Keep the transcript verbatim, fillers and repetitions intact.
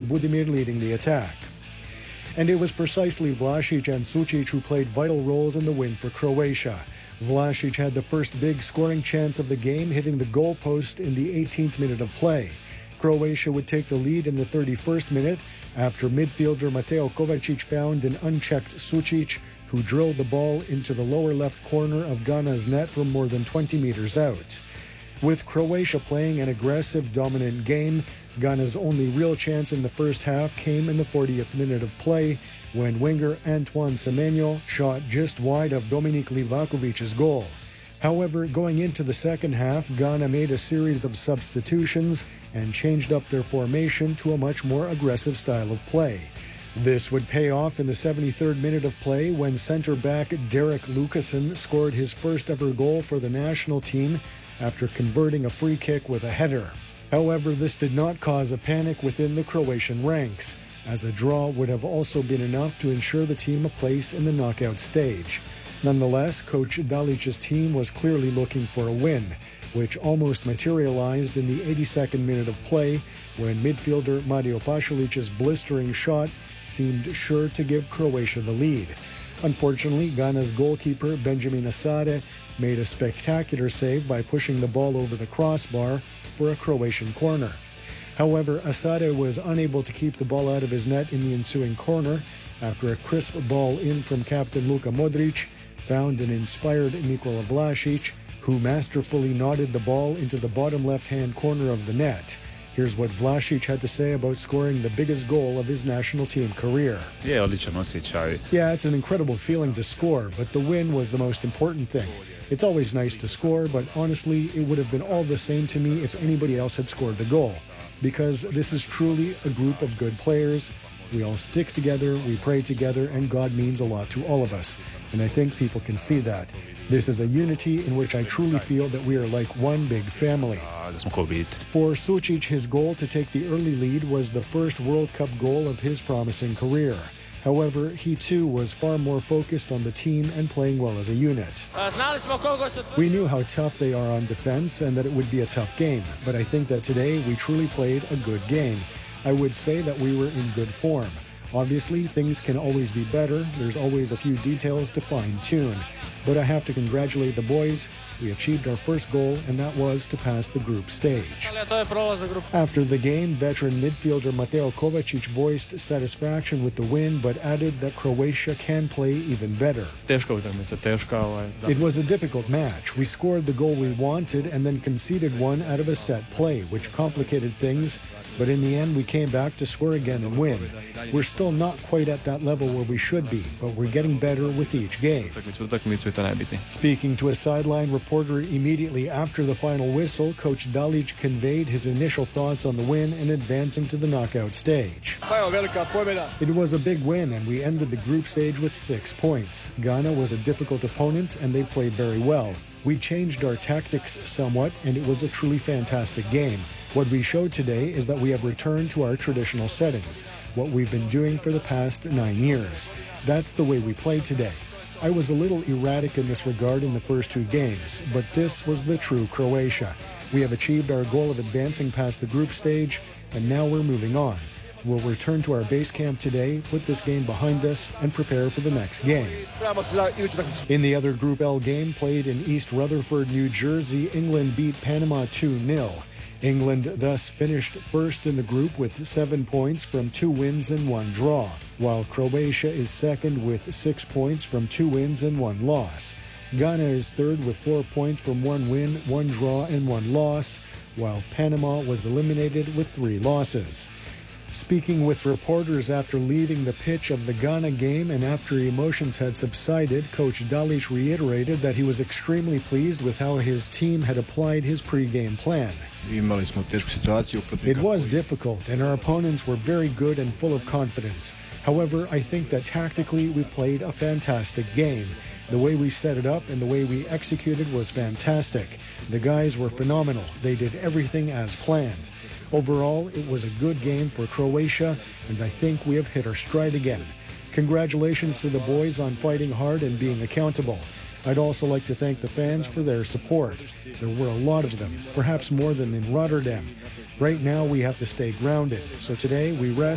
Budimir leading the attack. And it was precisely Vlasic and Sucic who played vital roles in the win for Croatia. Vlasic had the first big scoring chance of the game, hitting the goalpost in the eighteenth minute of play. Croatia would take the lead in the thirty-first minute after midfielder Mateo Kovacic found an unchecked Sucic, who drilled the ball into the lower left corner of Ghana's net from more than twenty meters out. With Croatia playing an aggressive, dominant game, Ghana's only real chance in the first half came in the fortieth minute of play when winger Antoine Semenyo shot just wide of Dominik Livakovic's goal. However, going into the second half, Ghana made a series of substitutions and changed up their formation to a much more aggressive style of play. This would pay off in the seventy-third minute of play when centre-back Derek Lucassen scored his first ever goal for the national team after converting a free kick with a header. However, this did not cause a panic within the Croatian ranks, as a draw would have also been enough to ensure the team a place in the knockout stage. Nonetheless, Coach Dalic's team was clearly looking for a win, which almost materialized in the eighty-second minute of play when midfielder Mario Pašalić's blistering shot seemed sure to give Croatia the lead. Unfortunately, Ghana's goalkeeper Benjamin Asare made a spectacular save by pushing the ball over the crossbar for a Croatian corner. However, Asare was unable to keep the ball out of his net in the ensuing corner after a crisp ball in from captain Luka Modric found an inspired Nikola Vlasic, who masterfully nodded the ball into the bottom left-hand corner of the net. Here's what Vlasic had to say about scoring the biggest goal of his national team career. Yeah, odličan osjećaj. Yeah, it's an incredible feeling to score, but the win was the most important thing. It's always nice to score, but honestly, it would have been all the same to me if anybody else had scored the goal. Because this is truly a group of good players. We all stick together, we pray together, and God means a lot to all of us. And I think people can see that. This is a unity in which I truly feel that we are like one big family. For Sucic, his goal to take the early lead was the first World Cup goal of his promising career. However, he too was far more focused on the team and playing well as a unit. We knew how tough they are on defense and that it would be a tough game, but I think that today we truly played a good game. I would say that we were in good form. Obviously, things can always be better. There's always a few details to fine-tune. But I have to congratulate the boys. We achieved our first goal, and that was to pass the group stage. After the game, veteran midfielder Mateo Kovacic voiced satisfaction with the win, but added that Croatia can play even better. It was a difficult match. We scored the goal we wanted and then conceded one out of a set play, which complicated things. But in the end, we came back to score again and win. We're still not quite at that level where we should be, but we're getting better with each game. Speaking to a sideline reporter immediately after the final whistle, Coach Dalic conveyed his initial thoughts on the win and advancing to the knockout stage. It was a big win, and we ended the group stage with six points. Ghana was a difficult opponent, and they played very well. We changed our tactics somewhat, and it was a truly fantastic game. What we showed today is that we have returned to our traditional settings, what we've been doing for the past nine years. That's the way we played today. I was a little erratic in this regard in the first two games, but this was the true Croatia. We have achieved our goal of advancing past the group stage, and now we're moving on. We'll return to our base camp today, put this game behind us, and prepare for the next game. In the other Group L game played in East Rutherford, New Jersey, England beat Panama two nil. England thus finished first in the group with seven points from two wins and one draw, while Croatia is second with six points from two wins and one loss. Ghana is third with four points from one win, one draw, and one loss, while Panama was eliminated with three losses. Speaking with reporters after leaving the pitch of the Ghana game and after emotions had subsided, Coach Dalic reiterated that he was extremely pleased with how his team had applied his pre-game plan. It was difficult, and our opponents were very good and full of confidence. However, I think that tactically we played a fantastic game. The way we set it up and the way we executed was fantastic. The guys were phenomenal. They did everything as planned. Overall, it was a good game for Croatia, and I think we have hit our stride again. Congratulations to the boys on fighting hard and being accountable. I'd also like to thank the fans for their support. There were a lot of them, perhaps more than in Rotterdam. Right now, we have to stay grounded, so today we rest.